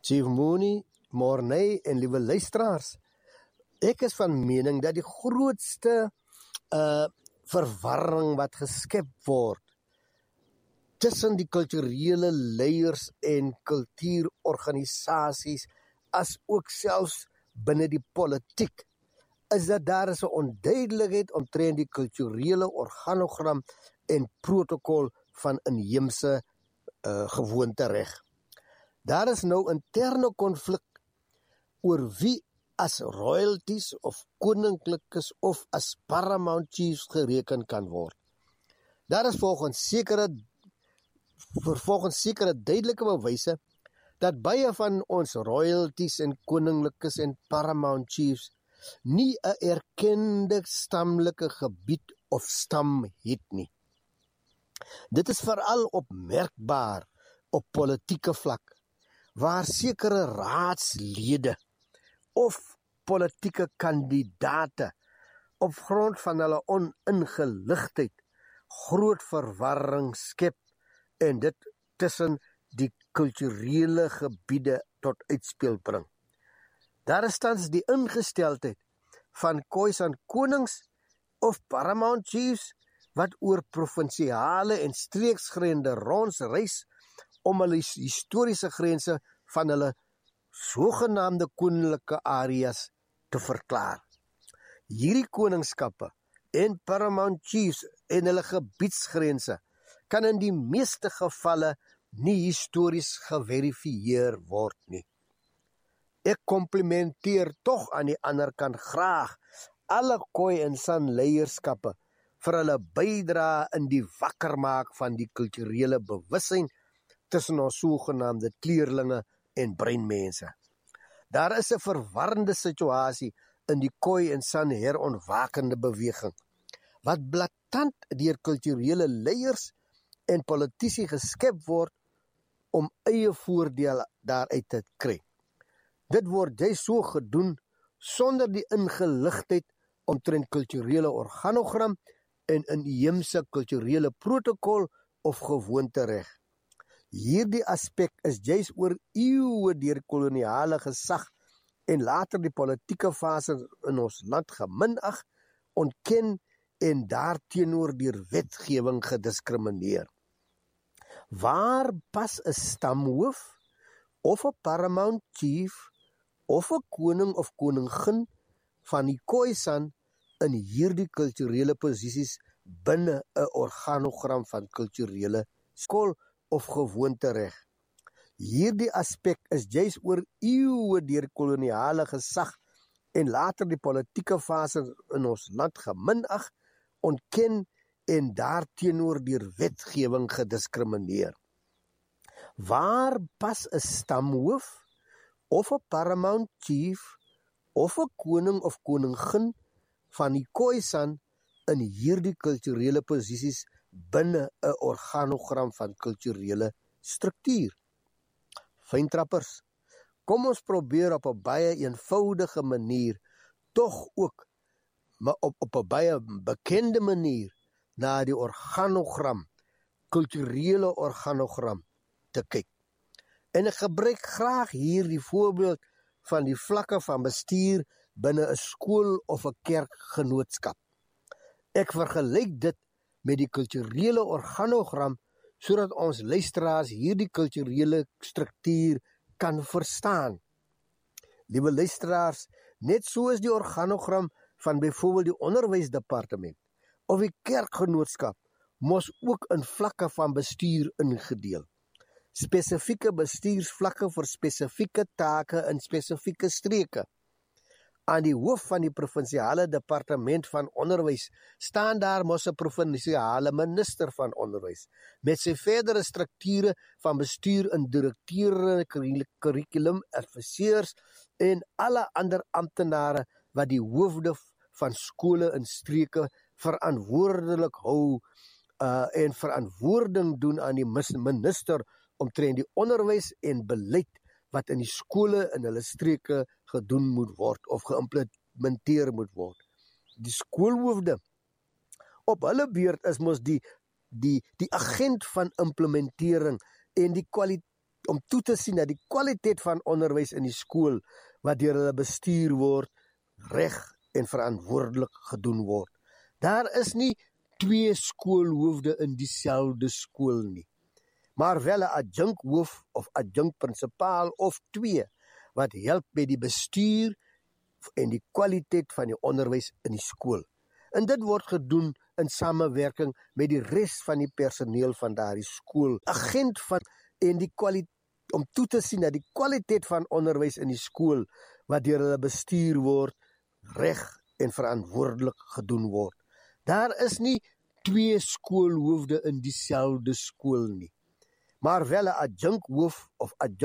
Chief Mooney, Morney en liewe luisteraars, ek is van mening dat die grootste verwarring wat geskep word tussen die kulturele leiers en kultuurorganisasies, as ook selfs binne die politiek, is dat daar is 'n onduidelikheid omtrent die kulturele organogram en protokol van inheemse gewoontereg. Daar is nou interne konflik oor wie as royalties of koninklikes of as paramount chiefs gereken kan word. Daar is volgens sekere duidelike bewyse dat baie van ons royalties en koninklikes en paramount chiefs nie 'n erkende stammelike gebied of stam het nie. Dit is veral opmerkbaar op politieke vlak, waar sekere raadslede of politieke kandidate op grond van hulle oningeligtheid groot verwarring skep en dit tussen die kulturele gebiede tot uitspeel bring. Daar is tans die ingesteldheid van Khoisan konings of paramount chiefs wat oor provinsiale en streeksgrense rondreis om hulle historiese grense van hulle sogenaamde koninklike areas te verklaar. Hierdie koningskappe en paramount chiefs en hulle gebiedsgrense kan in die meeste gevalle nie histories geverifieer word nie. Ek komplimenteer tog aan die ander kant graag alle Khoi en San leierskappe vir hulle bydrae in die wakker maak van die kulturele bewussyn tussen ons sogenaamde kleerlinge en breinmense. Daar is 'n verwarrende situasie in die Khoi en San herontwakende beweging, wat blaatant deur kulturele leiers en politici geskep word om eie voordeel daaruit te kry. Dit word juis so gedoen sonder die ingeligtheid omtrent kulturele organogram en inheemse kulturele protokol of gewoontereg. Hierdie aspek is juis oor eeue deur koloniale gesag en later die politieke fase in ons land geminag, ontken en daarteenoor deur wetgewing gediskrimineer. Waar pas 'n stamhoof of 'n paramount chief of 'n koning of koningin van die Khoisan in hierdie kulturele posisies binne 'n organogram van kulturele skol of gewoontereg? Hierdie aspek is juis oor eeue deur koloniale gesag en later die politieke fase in ons land geminag, ontken en daarteenoor deur wetgewing gediskrimineer. Waar pas 'n stamhoof of 'n paramount chief of 'n koning of koningin van die Khoisan in hierdie kulturele posisies binne 'n organogram van kulturele struktuur? Fyntrappers, kom ons probeer op 'n baie eenvoudige manier, tog ook maar op 'n baie bekende manier na die organogram, kulturele organogram te kyk. En ek gebruik graag hier die voorbeeld van die vlakke van bestuur binne 'n skool of 'n kerkgenootskap. Ek vergelyk dit met die kulturele organogram sodat ons luisteraars hierdie kulturele struktuur kan verstaan. Liewe luisteraars, net soos die organogram van byvoorbeeld die onderwysdepartement of die kerkgenootskap mos ook in vlakke van bestuur ingedeel. Spesifieke bestuursvlakke vir spesifieke take in spesifieke streke. Aan die hoof van die provinsiale departement van onderwys staan daar mos 'n provinsiale minister van onderwys met sy verdere strukture van bestuur in direkteure, kurrikulum, adviseurs en alle ander amptenare wat die hoofde van skole in streke verantwoordelik hou en verantwoording doen aan die minister omtrent die onderwys en beleid wat in die skole in hulle streke gedoen moet word of geïmplementeer moet word. Die skoolhoofde op hulle beurt is mos die agent van implementering en die om toe te sien dat die kwaliteit van onderwys in die skool wat deur hulle bestuur word, reg en verantwoordelik gedoen word. Daar is nie 2 skoolhoofde in dieselfde skool nie, maar wel 'n adjunkhoof of adjunkprinsipaal of 2 wat help met die bestuur en die kwaliteit van die onderwys in die skool. En dit word gedoen in samewerking met die res van die personeel van daardie skool. Agent van en die kwaliteit om toe te sien dat die kwaliteit van onderwys in die skool wat deur hulle bestuur word, reg en verantwoordelik gedoen word. Daar is nie 2 skoolhoofde in dieselfde skool nie, maar wel 'n adjunkhoof of